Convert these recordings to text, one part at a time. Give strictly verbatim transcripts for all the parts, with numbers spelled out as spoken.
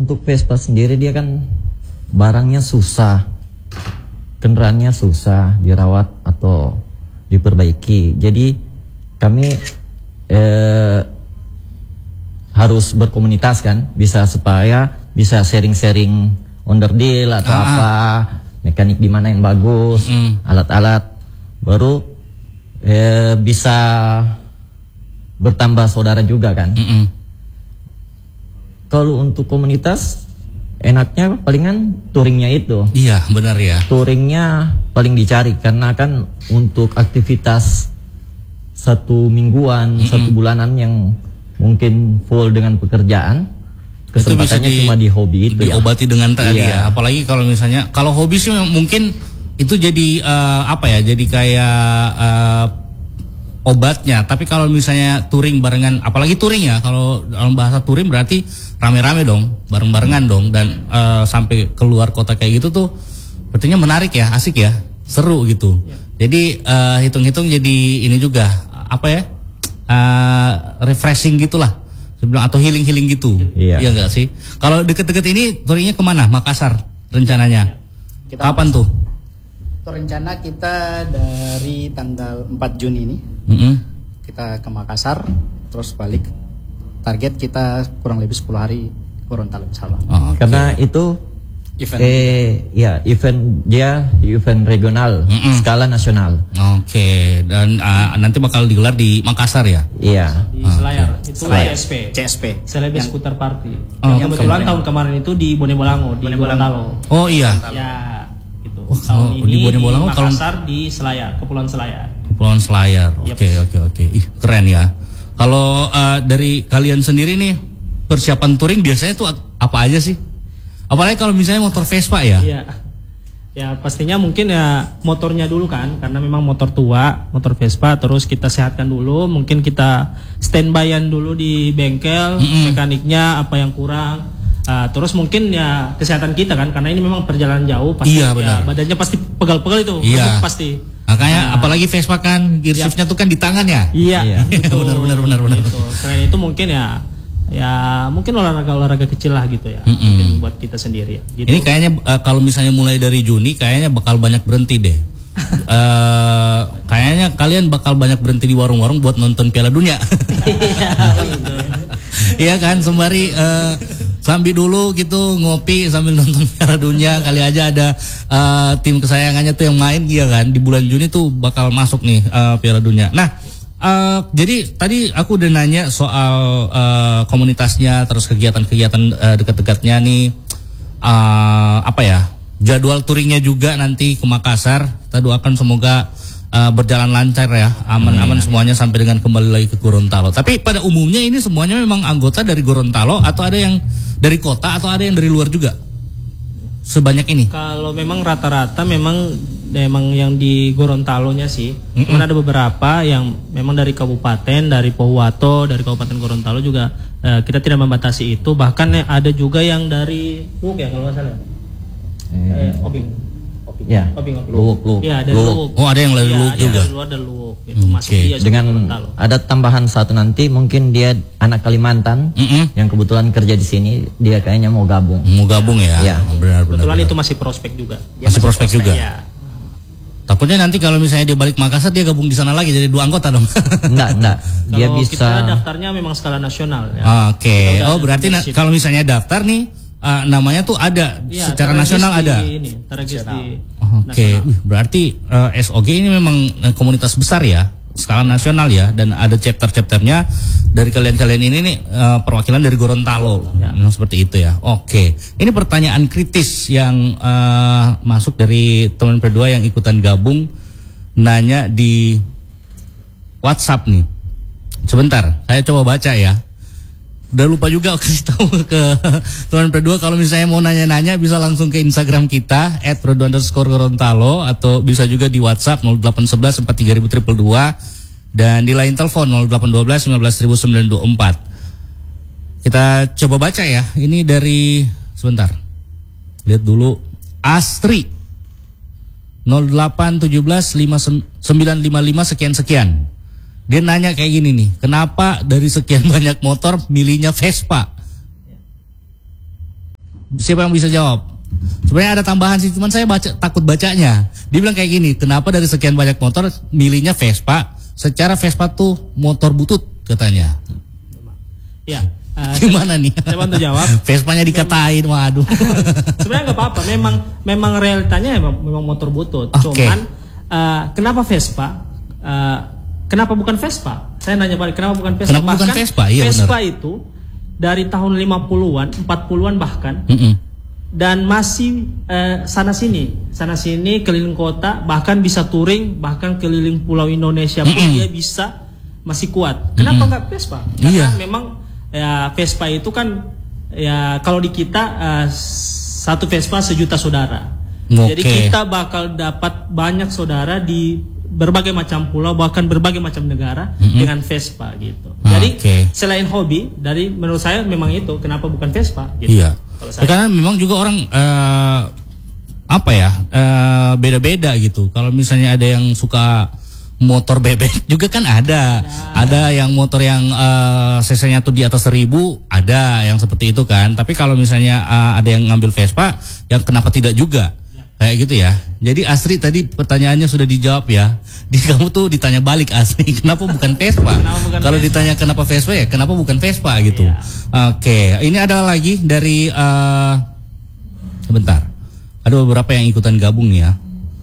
untuk Vespa sendiri dia kan barangnya susah, kendaraannya susah dirawat atau diperbaiki. Jadi kami eh, harus berkomunitas kan, bisa supaya bisa sharing-sharing onderdil atau ah. apa, mekanik di mana yang bagus, alat-alat, mm. baru eh, bisa bertambah saudara juga kan. Mm -mm. Kalau untuk komunitas enaknya palingan touringnya itu. Iya benar ya. Touringnya paling dicari karena kan untuk aktivitas satu mingguan, mm -mm. satu bulanan yang mungkin full dengan pekerjaan, kesempatannya di, cuma di hobi itu diobati ya. Dengan tadi iya. ya. Apalagi kalau misalnya kalau hobi sih mungkin itu jadi uh, apa ya? Jadi kayak uh, obatnya. Tapi kalau misalnya touring barengan, apalagi touring ya, kalau dalam bahasa touring berarti rame-rame dong, bareng-barengan dong, dan uh, sampai keluar kota kayak gitu tuh, artinya menarik ya, asik ya, seru gitu. Ya. Jadi uh, hitung-hitung jadi ini juga apa ya? Uh, refreshing gitulah, sebelum atau healing-healing gitu, iya ya enggak sih? Kalau deket-deket ini touringnya kemana? Makassar rencananya? Kita kapan tuh? Itu rencana kita dari tanggal empat Juni ini, mm-hmm. kita ke Makassar, terus balik. Target kita kurang lebih sepuluh hari Gorontalo Sabang. Oh, okay. Karena itu event eh ya event dia event regional, mm -mm. skala nasional. Oke, okay. Dan uh, nanti bakal digelar di Makassar ya? Iya. Di Selayar. Okay. Itu Selayar. C S P. C S P. Celebi Scooter Party. Oh, yang kebetulan tahun kemarin itu di Bone Bolango, di Gorontalo. Oh iya. Ya, gitu. Oh, tahun oh, ini di Bone Bolango, di Makassar tahun... di Selayar, Kepulauan Selayar. Kepulauan Selayar. Oke, oke, oke. Ih, keren ya. Kalau uh, dari kalian sendiri nih, persiapan touring biasanya tuh apa aja sih? Apalagi kalau misalnya motor Vespa ya? Iya. Ya pastinya mungkin ya motornya dulu kan, karena memang motor tua, motor Vespa, terus kita sehatkan dulu, mungkin kita standbyan dulu di bengkel, mm -hmm. mekaniknya apa yang kurang, uh, terus mungkin ya kesehatan kita kan, karena ini memang perjalanan jauh, pasti iya, ya, badannya pasti pegal-pegal itu, iya. pasti. Makanya nah, apalagi Vespa kan gear iya. shiftnya tuh kan di tangan ya? Iya. benar benar benar benar. Gitu. Selain itu mungkin ya ya mungkin olahraga-olahraga kecil lah gitu ya, mm-hmm. mungkin buat kita sendiri ya. Gitu. Ini kayaknya uh, kalau misalnya mulai dari Juni kayaknya bakal banyak berhenti deh. uh, kayaknya kalian bakal banyak berhenti di warung-warung buat nonton Piala Dunia. Iya kan, sembari uh, sambil dulu gitu ngopi sambil nonton Piala Dunia, kali aja ada uh, tim kesayangannya tuh yang main, iya kan, di bulan Juni tuh bakal masuk nih uh, Piala Dunia. Nah. Uh, jadi tadi aku udah nanya soal uh, komunitasnya, terus kegiatan-kegiatan uh, dekat-dekatnya nih, uh, apa ya, jadwal touringnya juga nanti ke Makassar. Kita doakan semoga uh, berjalan lancar ya, aman-aman hmm. semuanya sampai dengan kembali lagi ke Gorontalo. Tapi pada umumnya ini semuanya memang anggota dari Gorontalo atau ada yang dari kota atau ada yang dari luar juga? Sebanyak ini? Kalau memang rata-rata memang memang yang di Gorontalonya sih. Mm-mm. Cuman ada beberapa yang memang dari kabupaten, dari Pohuwato, dari Kabupaten Gorontalo juga eh, kita tidak membatasi itu. Bahkan ada juga yang dari Luwuk ya kalau nggak salah. Eh, Obing. Obing. Ya. Obing, Obing. Luwuk, Luwuk. Ya, dari Luwuk. Oh, ada yang dari ya, Luwuk ya, juga. Dari luar dari Luwuk. Itu hmm, masuk okay. dia Dengan Gorontalo. Ada tambahan satu nanti mungkin dia anak Kalimantan mm-hmm. yang kebetulan kerja di sini, dia kayaknya mau gabung. Mau gabung ya? Ya. Benar-benar. Kebetulan itu masih prospek juga. Dia masih, masih prospek, prospek juga. Ya. Takutnya nanti kalau misalnya dia balik Makassar dia gabung di sana lagi jadi dua anggota dong. Enggak, enggak. Dia kalau bisa. Kita daftarnya memang skala nasional. Ya. Oke. Okay. Oh berarti na- kalau misalnya daftar nih uh, namanya tuh ada ya, secara nasional ada. Ini, Oke. Okay. Berarti uh, S O G ini memang komunitas besar ya, skala nasional ya, dan ada chapter-chapternya dari kalian-kalian ini nih uh, perwakilan dari Gorontalo, ya. Memang seperti itu ya. Oke, ini pertanyaan kritis yang uh, masuk dari teman berdua yang ikutan gabung, nanya di WhatsApp nih. Sebentar, saya coba baca ya. Udah lupa juga kasih tahu ke teman berdua kalau misalnya mau nanya-nanya bisa langsung ke Instagram kita et berdua underscore Gorontalo atau bisa juga di WhatsApp nol delapan satu satu empat tiga nol nol dua dua dan di line telepon nol delapan satu dua lima belas sembilan dua empat. Kita coba baca ya. Ini dari sebentar. Lihat dulu Astri nol delapan satu tujuh lima sembilan lima lima sekian sekian. Dia nanya kayak gini nih, kenapa dari sekian banyak motor milihnya Vespa? Siapa yang bisa jawab? Sebenarnya ada tambahan sih, cuman saya baca takut bacanya. Dia bilang kayak gini, kenapa dari sekian banyak motor milihnya Vespa? Secara Vespa tuh motor butut katanya. Ya. Uh, Gimana nih? Saya bantu jawab. Vespanya dikatain, waduh. Sebenarnya nggak apa-apa. Memang memang realitanya memang, memang motor butut. Okay. Cuman uh, kenapa Vespa? Uh, kenapa bukan Vespa? Saya nanya balik, kenapa bukan Vespa? Kenapa bahkan bukan Vespa? Iya, Vespa benar. itu dari tahun lima puluhan, empat puluhan bahkan. Mm -mm. Dan masih uh, sana sini, sana sini keliling kota, bahkan bisa touring, bahkan keliling pulau Indonesia pun mm -mm. dia bisa masih kuat. Kenapa nggak mm -mm. Vespa? Karena iya. memang ya Vespa itu kan ya kalau di kita uh, satu Vespa sejuta saudara. Okay. Jadi kita bakal dapat banyak saudara di berbagai macam pulau, bahkan berbagai macam negara mm-hmm. dengan Vespa gitu. Jadi okay. selain hobi, dari menurut saya memang itu kenapa bukan Vespa gitu. Iya. Karena memang juga orang uh, apa ya uh, beda-beda gitu. Kalau misalnya ada yang suka motor bebek juga kan ada, nah. ada yang motor yang uh, cc-nya tuh di atas seribu, ada yang seperti itu kan. Tapi kalau misalnya uh, ada yang ngambil Vespa, yang kenapa tidak juga, ya. Kayak gitu ya. Jadi Asri tadi pertanyaannya sudah dijawab ya. Di kamu tuh ditanya balik Asri, kenapa bukan Vespa? Kalau ditanya kenapa Vespa ya, kenapa bukan Vespa gitu. Ya. Oke, ini ada lagi dari, uh, sebentar, ada beberapa yang ikutan gabung ya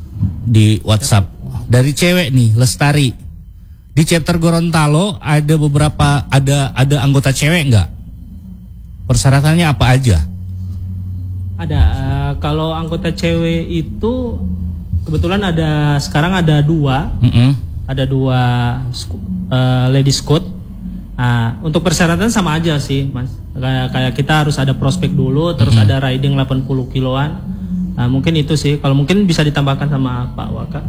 di WhatsApp. Dari cewek nih, Lestari. Di chapter Gorontalo ada beberapa ada ada anggota cewek nggak? Persyaratannya apa aja? Ada. Uh, kalau anggota cewek itu kebetulan ada sekarang ada dua, mm-hmm. ada dua uh, ladies code. Nah, untuk persyaratan sama aja sih, Mas. Kayak kayak kita harus ada prospek dulu, terus mm-hmm. ada riding delapan puluh kiloan. Nah, mungkin itu sih. Kalau mungkin bisa ditambahkan sama Pak Waka.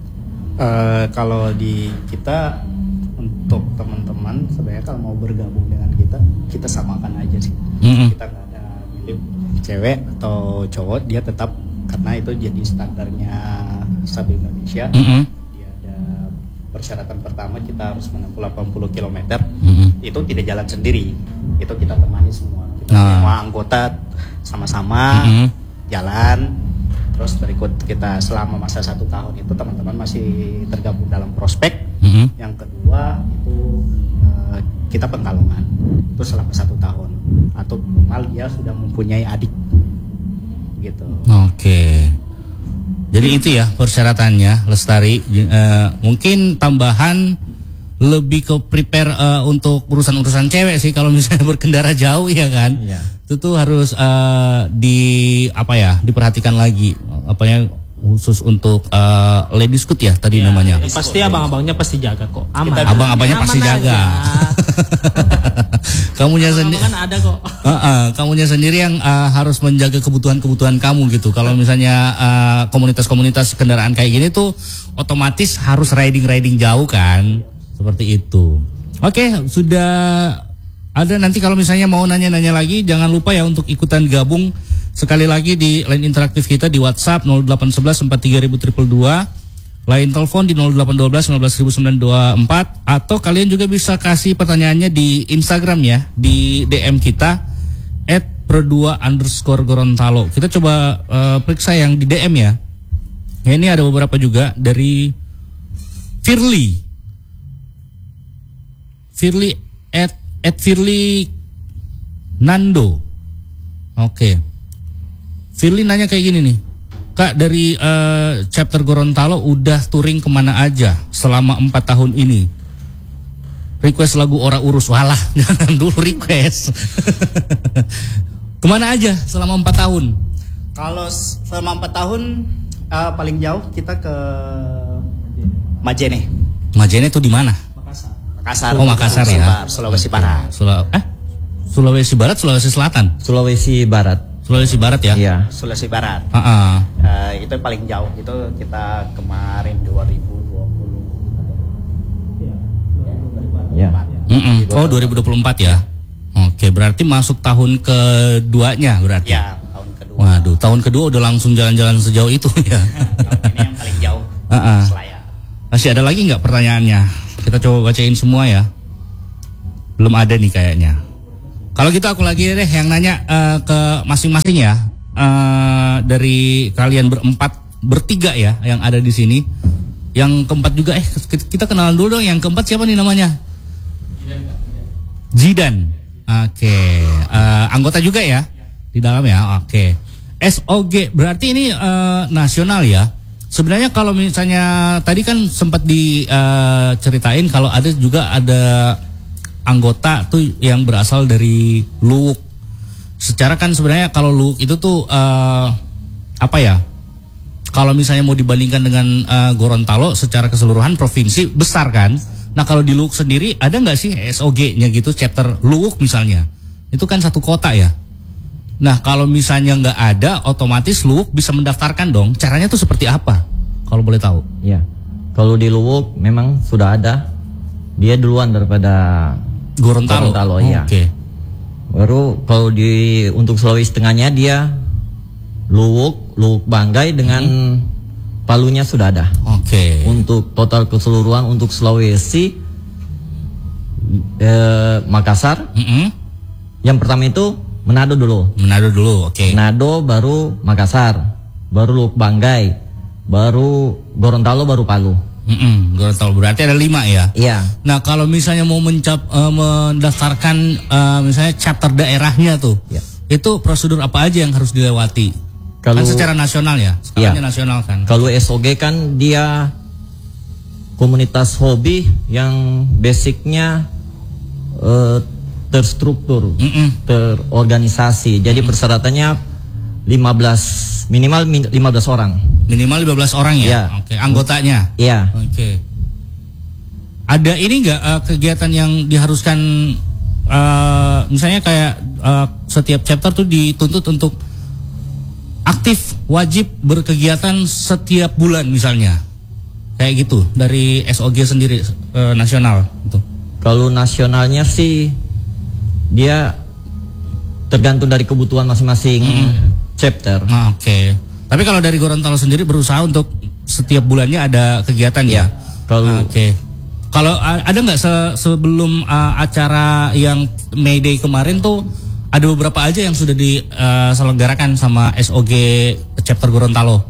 Uh, kalau di kita untuk teman-teman sebenarnya kalau mau bergabung dengan kita, kita samakan aja sih. Mm-hmm. Kita nggak ada milih cewek atau cowok, dia tetap karena itu jadi standarnya S A B Indonesia. Mm-hmm. Dia ada persyaratan pertama kita harus menempuh delapan puluh kilometer. Mm-hmm. Itu tidak jalan sendiri, itu kita temani semua. Kita nah. semua anggota sama-sama mm-hmm. jalan. Terus berikut kita selama masa satu tahun itu teman-teman masih tergabung dalam prospek. Mm-hmm. Yang kedua itu uh, kita Pekalongan itu selama satu tahun atau minimal dia sudah mempunyai adik gitu. Oke. Jadi itu ya persyaratannya Lestari. Uh, mungkin tambahan lebih ke prepare uh, untuk urusan-urusan cewek sih kalau misalnya berkendara jauh ya kan. Iya. Itu tuh harus uh, di apa ya diperhatikan lagi apanya khusus untuk uh, ladies code ya tadi ya, namanya. Ya, pasti abang-abangnya pasti jaga kok. Aman. Abang-abangnya pasti jaga. Kamunya sendiri. Kan ada kok. Uh, uh, kamunya sendiri yang uh, harus menjaga kebutuhan-kebutuhan kamu gitu. Kalau misalnya uh, komunitas-komunitas kendaraan kayak gini tuh otomatis harus riding-riding jauh kan. Seperti itu. Oke, sudah ada. Nanti kalau misalnya mau nanya-nanya lagi, jangan lupa ya untuk ikutan gabung sekali lagi di line interaktif kita di WhatsApp nol delapan satu satu empat tiga nol nol dua dua, line telepon di nol delapan satu dua satu satu sembilan dua empat, atau kalian juga bisa kasih pertanyaannya di Instagram ya, di D M kita at pro dua underscore Gorontalo. Kita coba uh, periksa yang di D M ya. Ya, ini ada beberapa juga dari Firly. Firly at at Firly Nando. Oke. Okay. Firly nanya kayak gini nih. Kak, dari uh, chapter Gorontalo udah touring kemana aja selama empat tahun ini? Request lagu Ora Urus. Walah, jangan dulu request. Kemana aja selama empat tahun? Kalau selama empat tahun uh, paling jauh kita ke Majene. Majene itu di mana? Makassar. Oh, Makassar ya. Sulawesi Barat. Sula eh? Sulawesi Barat, Sulawesi Selatan. Sulawesi Barat. Sulawesi Barat ya? Iya. Sulawesi Barat. Uh-uh. Uh, itu paling jauh. Itu kita kemarin dua ribu dua puluh. Ya. Mm-mm. Oh, dua ribu dua puluh empat ya. Oke, berarti masuk tahun keduanya berarti. Ya, tahun kedua. Waduh, tahun kedua udah langsung jalan-jalan sejauh itu ya. Ini yang paling jauh. Uh-uh. Selayar. Masih ada lagi nggak pertanyaannya? Kita coba bacain semua ya. Belum ada nih kayaknya. Kalau gitu aku lagi deh yang nanya uh, ke masing-masing ya. Uh, dari kalian berempat, bertiga ya yang ada di sini. Yang keempat juga, eh kita kenalan dulu dong. Yang keempat siapa nih namanya? Zidan. Oke. Okay. Uh, anggota juga ya di dalam ya. Oke. Okay. S O G berarti ini uh, nasional ya. Sebenarnya kalau misalnya tadi kan sempat diceritain uh, kalau ada juga ada anggota tuh yang berasal dari Luwuk. Secara kan sebenarnya kalau Luwuk itu tuh uh, apa ya? Kalau misalnya mau dibandingkan dengan uh, Gorontalo secara keseluruhan provinsi besar kan. Nah kalau di Luwuk sendiri ada nggak sih S O G-nya gitu chapter Luwuk misalnya? Itu kan satu kota ya. Nah kalau misalnya nggak ada, otomatis Luwuk bisa mendaftarkan dong. Caranya tuh seperti apa? Kalau boleh tahu? Ya, kalau di Luwuk memang sudah ada. Dia duluan daripada Gorontalo. Gorontalo oh, ya. Oke. Okay. Baru kalau di untuk Sulawesi Tengahnya dia Luwuk, Luwuk Banggai dengan hmm. Palunya sudah ada. Oke. Okay. Untuk total keseluruhan untuk Sulawesi eh, Makassar. Mm-hmm. Yang pertama itu Manado dulu. Manado dulu, oke. Okay. Manado baru Makassar, baru Luwuk Banggai, baru Gorontalo, baru Palu. Mm-mm, Gorontalo berarti ada lima ya. Iya. Nah kalau misalnya mau mencap uh, mendaftarkan uh, misalnya chapter daerahnya tuh, ya. Itu prosedur apa aja yang harus dilewati? Kalau kan secara nasional ya, skalanya ya. Nasional kan. Kalau S O G kan dia komunitas hobi yang basicnya uh, terstruktur, Mm-mm. terorganisasi. Jadi Mm-mm. persyaratannya lima belas minimal lima belas orang. Minimal lima belas orang ya. ya. Oke, anggotanya. Iya. Oke. Ada ini enggak uh, kegiatan yang diharuskan uh, misalnya kayak uh, setiap chapter tuh dituntut untuk aktif wajib berkegiatan setiap bulan misalnya. Kayak gitu dari S O G sendiri uh, nasional gitu. Kalau nasionalnya sih dia tergantung dari kebutuhan masing-masing hmm. chapter. Nah, oke. Okay. Tapi kalau dari Gorontalo sendiri berusaha untuk setiap bulannya ada kegiatan ya. Kalau nah, oke. Okay. Kalau uh, ada nggak se sebelum uh, acara yang May Day kemarin tuh ada beberapa aja yang sudah diselenggarakan uh, sama S O G chapter Gorontalo.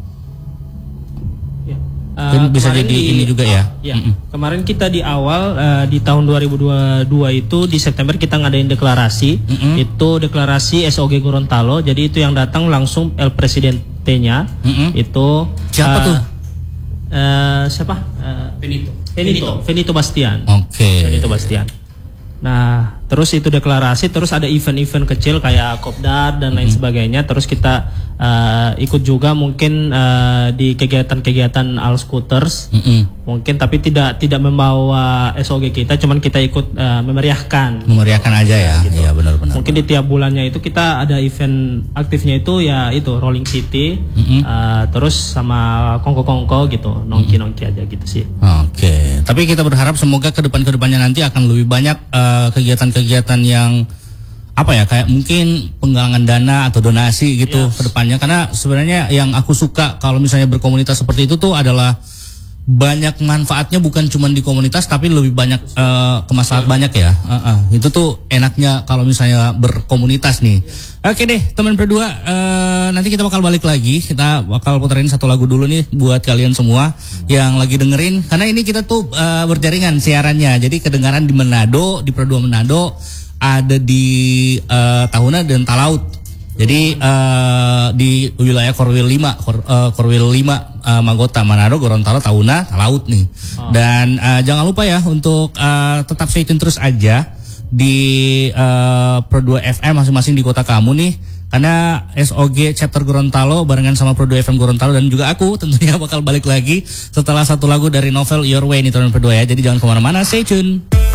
Uh, bisa jadi di, ini juga ya. Ya. Mm -mm. Kemarin kita di awal uh, di tahun dua ribu dua puluh dua itu di September kita ngadain deklarasi. Mm -mm. Itu deklarasi S O G Gorontalo. Jadi itu yang datang langsung El Presidente-nya. Mm -mm. Itu siapa uh, tuh? Uh, siapa? Uh, Benito. Benito. Benito Bastian. Oke. Okay. Benito Bastian. Nah, terus itu deklarasi, terus ada event-event kecil kayak Kopdar dan lain mm-hmm. sebagainya. Terus kita uh, ikut juga mungkin uh, di kegiatan-kegiatan All Scooters, mm-hmm. mungkin tapi tidak tidak membawa S O G kita, cuman kita ikut uh, memeriahkan. Memeriahkan aja ya, gitu. Iya benar-benar. Mungkin di tiap bulannya itu kita ada event aktifnya itu ya itu Rolling City, mm-hmm. uh, terus sama kongko-kongko gitu, nongki-nongki aja gitu sih. Oke, okay. Tapi kita berharap semoga ke depan-kedepannya nanti akan lebih banyak uh, kegiatan-kegiatan yang apa ya kayak mungkin penggalangan dana atau donasi gitu yes. ke depannya, karena sebenarnya yang aku suka kalau misalnya berkomunitas seperti itu tuh adalah banyak manfaatnya, bukan cuma di komunitas tapi lebih banyak uh, kemaslahat banyak ya. Uh -uh. Itu tuh enaknya kalau misalnya berkomunitas nih. Oke deh teman berdua, uh, nanti kita bakal balik lagi, kita bakal puterin satu lagu dulu nih buat kalian semua yang lagi dengerin, karena ini kita tuh uh, berjaringan siarannya, jadi kedengaran di Manado, di Pro dua Manado, ada di uh, Tahuna dan Talaut. Jadi uh, di wilayah Korwil lima, Kor, uh, Korwil lima uh, Magota, Manado, Gorontalo, Tahuna, Talaut nih. Oh. Dan uh, jangan lupa ya untuk uh, tetap stay tune terus aja di uh, Pro dua F M masing-masing di kota kamu nih. Karena S O G chapter Gorontalo barengan sama Pro dua F M Gorontalo dan juga aku tentunya bakal balik lagi setelah satu lagu dari novel Your Way nih teman Pro dua ya. Jadi jangan kemana-mana, stay tune.